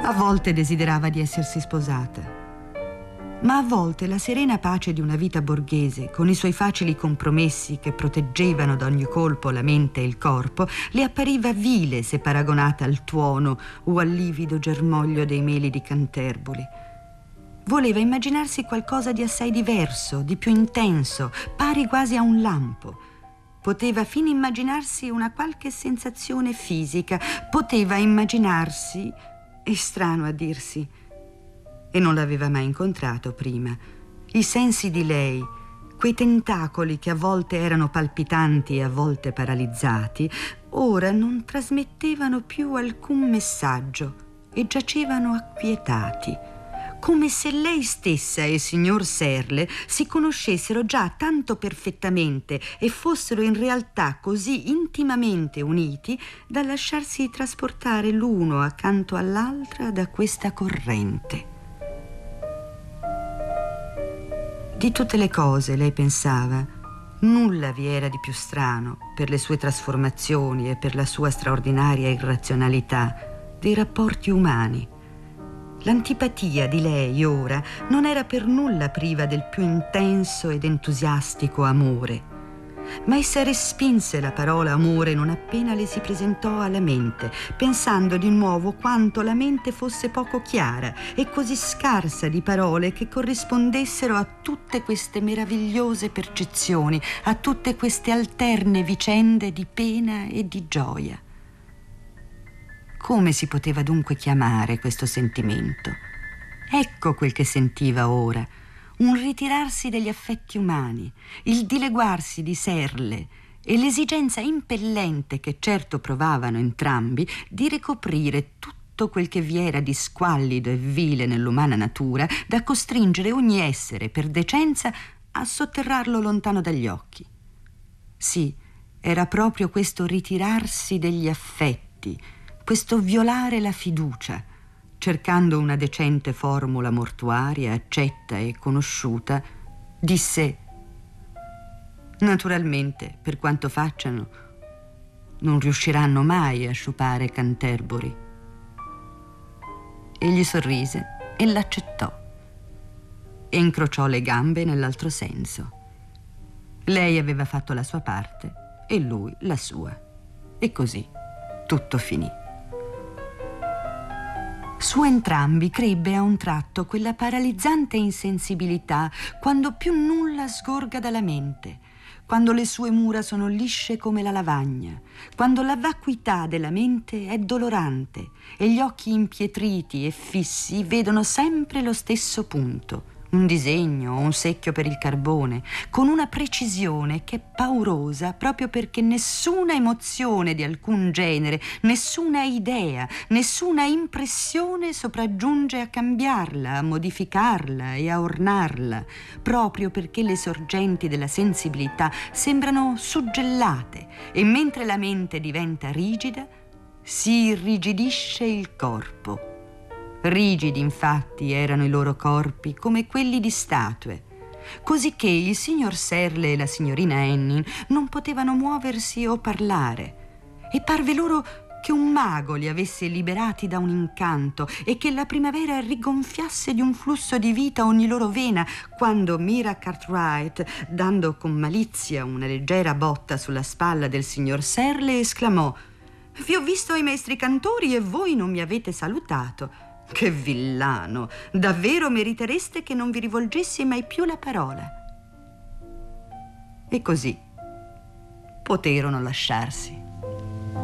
A volte desiderava di essersi sposata, ma a volte la serena pace di una vita borghese, con i suoi facili compromessi che proteggevano da ogni colpo la mente e il corpo, le appariva vile se paragonata al tuono o al livido germoglio dei meli di Canterbury. Voleva immaginarsi qualcosa di assai diverso, di più intenso, pari quasi a un lampo. Poteva fin immaginarsi una qualche sensazione fisica, poteva immaginarsi, è strano a dirsi, e non l'aveva mai incontrato prima, i sensi di lei, quei tentacoli che a volte erano palpitanti e a volte paralizzati, ora non trasmettevano più alcun messaggio e giacevano acquietati, come se lei stessa e il signor Serle si conoscessero già tanto perfettamente e fossero in realtà così intimamente uniti da lasciarsi trasportare l'uno accanto all'altra da questa corrente. Di tutte le cose, lei pensava, nulla vi era di più strano, per le sue trasformazioni e per la sua straordinaria irrazionalità, dei rapporti umani. L'antipatia di lei ora non era per nulla priva del più intenso ed entusiastico amore, ma essa respinse la parola amore non appena le si presentò alla mente, pensando di nuovo quanto la mente fosse poco chiara e così scarsa di parole che corrispondessero a tutte queste meravigliose percezioni, a tutte queste alterne vicende di pena e di gioia. Come si poteva dunque chiamare questo sentimento? Ecco quel che sentiva ora: un ritirarsi degli affetti umani, il dileguarsi di Serle e l'esigenza impellente che certo provavano entrambi di ricoprire tutto quel che vi era di squallido e vile nell'umana natura, da costringere ogni essere per decenza a sotterrarlo lontano dagli occhi. Sì, era proprio questo ritirarsi degli affetti, questo violare la fiducia, cercando una decente formula mortuaria, accetta e conosciuta, disse: naturalmente, per quanto facciano, non riusciranno mai a sciupare Canterbury. Egli sorrise e l'accettò e incrociò le gambe nell'altro senso. Lei aveva fatto la sua parte e lui la sua, e così tutto finì. Su entrambi crebbe a un tratto quella paralizzante insensibilità quando più nulla sgorga dalla mente, quando le sue mura sono lisce come la lavagna, quando la vacuità della mente è dolorante e gli occhi impietriti e fissi vedono sempre lo stesso punto, un disegno o un secchio per il carbone, con una precisione che è paurosa proprio perché nessuna emozione di alcun genere, nessuna idea, nessuna impressione sopraggiunge a cambiarla, a modificarla e a ornarla, proprio perché le sorgenti della sensibilità sembrano suggellate e mentre la mente diventa rigida si irrigidisce il corpo. Rigidi, infatti, erano i loro corpi come quelli di statue, cosicché il signor Serle e la signorina Annie non potevano muoversi o parlare, e parve loro che un mago li avesse liberati da un incanto e che la primavera rigonfiasse di un flusso di vita ogni loro vena, quando Mira Cartwright, dando con malizia una leggera botta sulla spalla del signor Serle, esclamò: «Vi ho visto ai maestri cantori e voi non mi avete salutato. Che villano! Davvero meritereste che non vi rivolgessi mai più la parola». E così poterono lasciarsi.